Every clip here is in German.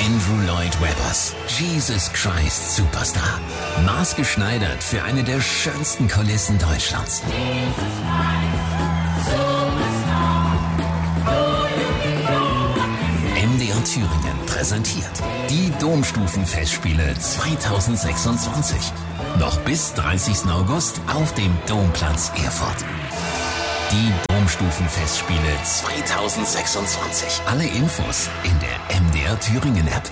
Andrew Lloyd Webbers Jesus Christ Superstar. Maßgeschneidert für eine der schönsten Kulissen Deutschlands. MDR Thüringen präsentiert die Domstufenfestspiele 2026. Noch bis 30. August auf dem Domplatz Erfurt. Die Domstufenfestspiele 2026. Alle Infos in der MDR Thüringen App.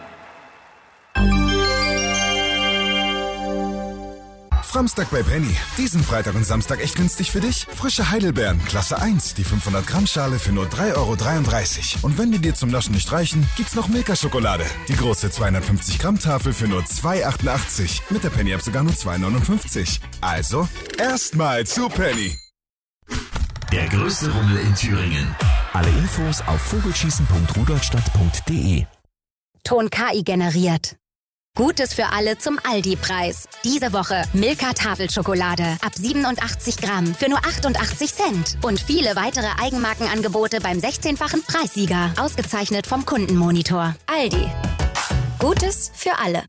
Framstag bei Penny. Diesen Freitag und Samstag echt günstig für dich. Frische Heidelbeeren, Klasse 1, die 500 Gramm Schale für nur 3,33 €. Und wenn die dir zum Naschen nicht reichen, gibt's noch Milka-Schokolade. Die große 250 Gramm Tafel für nur 2,88 €. Mit der Penny-App sogar nur 2,59 €. Also, erstmal zu Penny. Der größte Rummel in Thüringen. Alle Infos auf vogelschießen.rudolstadt.de. Ton KI generiert. Gutes für alle zum Aldi-Preis. Diese Woche Milka Tafelschokolade ab 87 Gramm für nur 88 Cent. Und viele weitere Eigenmarkenangebote beim 16-fachen Preissieger. Ausgezeichnet vom Kundenmonitor. Aldi. Gutes für alle.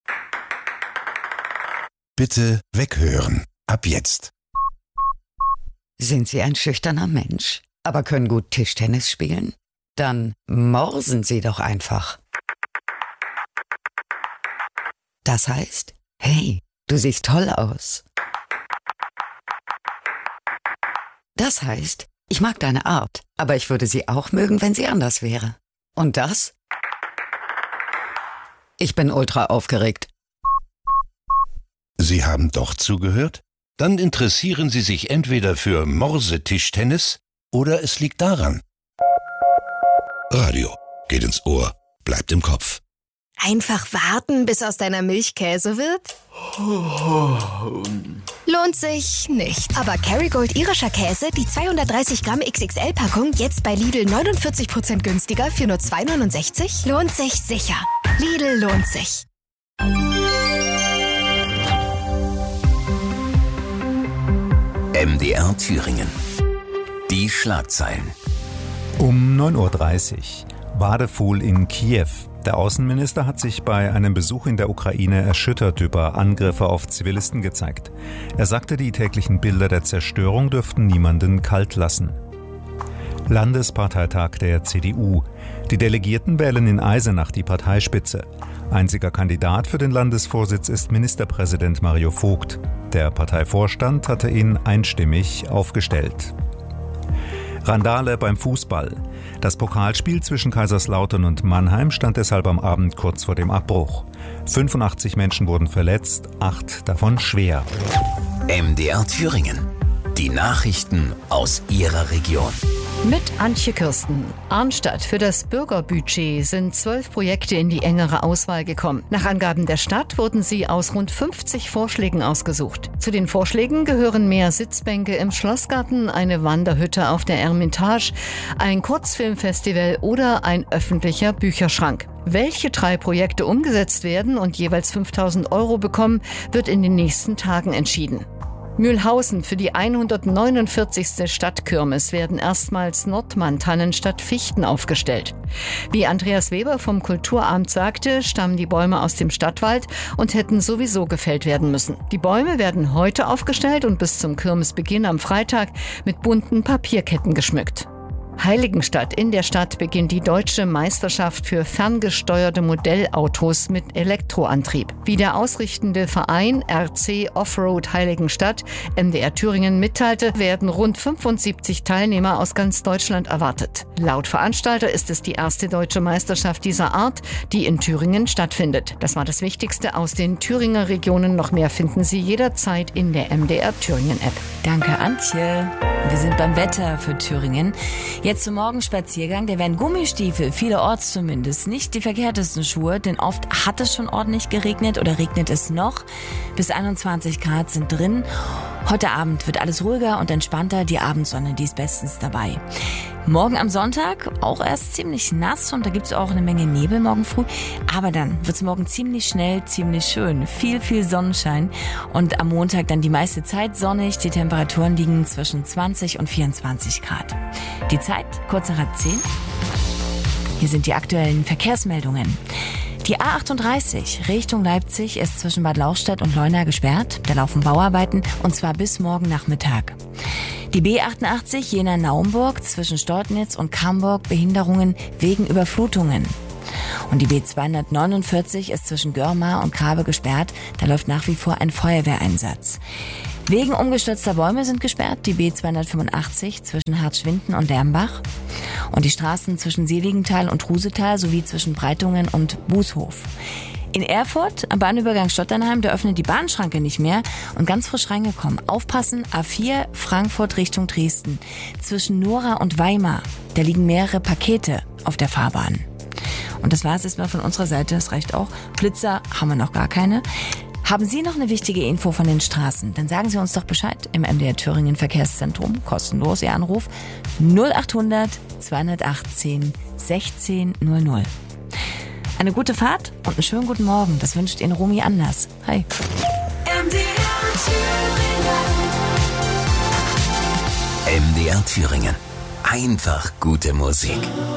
Bitte weghören. Ab jetzt. Sind Sie ein schüchterner Mensch, aber können gut Tischtennis spielen? Dann morsen Sie doch einfach. Das heißt, hey, du siehst toll aus. Das heißt, ich mag deine Art, aber ich würde sie auch mögen, wenn sie anders wäre. Und das? Ich bin ultra aufgeregt. Sie haben doch zugehört? Dann interessieren Sie sich entweder für Morsetischtennis oder es liegt daran. Radio geht ins Ohr, bleibt im Kopf. Einfach warten, bis aus deiner Milch Käse wird? Lohnt sich nicht. Aber Kerrygold irischer Käse, die 230 Gramm XXL-Packung, jetzt bei Lidl 49% günstiger für nur 2,69 €? Lohnt sich sicher. Lidl lohnt sich. MDR Thüringen. Die Schlagzeilen. Um 9:30 Uhr. Wadefuhl in Kiew. Der Außenminister hat sich bei einem Besuch in der Ukraine erschüttert über Angriffe auf Zivilisten gezeigt. Er sagte, die täglichen Bilder der Zerstörung dürften niemanden kalt lassen. Landesparteitag der CDU. Die Delegierten wählen in Eisenach die Parteispitze. Einziger Kandidat für den Landesvorsitz ist Ministerpräsident Mario Vogt. Der Parteivorstand hatte ihn einstimmig aufgestellt. Randale beim Fußball. Das Pokalspiel zwischen Kaiserslautern und Mannheim stand deshalb am Abend kurz vor dem Abbruch. 85 Menschen wurden verletzt, 8 davon schwer. MDR Thüringen. Die Nachrichten aus Ihrer Region. Mit Antje Kirsten. Arnstadt. Für das Bürgerbudget sind 12 Projekte in die engere Auswahl gekommen. Nach Angaben der Stadt wurden sie aus rund 50 Vorschlägen ausgesucht. Zu den Vorschlägen gehören mehr Sitzbänke im Schlossgarten, eine Wanderhütte auf der Ermitage, ein Kurzfilmfestival oder ein öffentlicher Bücherschrank. Welche 3 Projekte umgesetzt werden und jeweils 5.000 € bekommen, wird in den nächsten Tagen entschieden. Mühlhausen. Für die 149. Stadtkirmes werden erstmals Nordmann-Tannen statt Fichten aufgestellt. Wie Andreas Weber vom Kulturamt sagte, stammen die Bäume aus dem Stadtwald und hätten sowieso gefällt werden müssen. Die Bäume werden heute aufgestellt und bis zum Kirmesbeginn am Freitag mit bunten Papierketten geschmückt. Heiligenstadt. In der Stadt beginnt die Deutsche Meisterschaft für ferngesteuerte Modellautos mit Elektroantrieb. Wie der ausrichtende Verein RC Offroad Heiligenstadt MDR Thüringen mitteilte, werden rund 75 Teilnehmer aus ganz Deutschland erwartet. Laut Veranstalter ist es die erste deutsche Meisterschaft dieser Art, die in Thüringen stattfindet. Das war das Wichtigste aus den Thüringer Regionen. Noch mehr finden Sie jederzeit in der MDR Thüringen App. Danke, Antje. Wir sind beim Wetter für Thüringen. Jetzt zum Morgenspaziergang. Da werden Gummistiefel, vielerorts zumindest, nicht die verkehrtesten Schuhe, denn oft hat es schon ordentlich geregnet oder regnet es noch. Bis 21 Grad sind drin. Heute Abend wird alles ruhiger und entspannter. Die Abendsonne, die ist bestens dabei. Morgen am Sonntag auch erst ziemlich nass und da gibt es auch eine Menge Nebel morgen früh. Aber dann wird es morgen ziemlich schnell, ziemlich schön. Viel Sonnenschein und am Montag dann die meiste Zeit sonnig. Die Temperaturen liegen zwischen 20 und 24 Grad. Die Zeit, kurz nach 10. Hier sind die aktuellen Verkehrsmeldungen. Die A38 Richtung Leipzig ist zwischen Bad Lauchstädt und Leuna gesperrt. Da laufen Bauarbeiten und zwar bis morgen Nachmittag. Die B88 Jena-Naumburg zwischen Stoltnitz und Camburg Behinderungen wegen Überflutungen. Und die B249 ist zwischen Görmar und Grabe gesperrt. Da läuft nach wie vor ein Feuerwehreinsatz. Wegen umgestürzter Bäume sind gesperrt die B285 zwischen Hartschwinden und Dermbach und die Straßen zwischen Seligenthal und Trusetal sowie zwischen Breitungen und Bußhof. In Erfurt, am Bahnübergang Stotternheim, da öffnet die Bahnschranke nicht mehr und ganz frisch reingekommen. Aufpassen, A4 Frankfurt Richtung Dresden. Zwischen Nora und Weimar, da liegen mehrere Pakete auf der Fahrbahn. Und das war es erstmal von unserer Seite, das reicht auch. Blitzer haben wir noch gar keine. Haben Sie noch eine wichtige Info von den Straßen? Dann sagen Sie uns doch Bescheid im MDR Thüringen Verkehrszentrum. Kostenlos Ihr Anruf 0800 218 1600. Eine gute Fahrt und einen schönen guten Morgen. Das wünscht Ihnen Romy Anders. Hi. MDR Thüringen. Einfach gute Musik.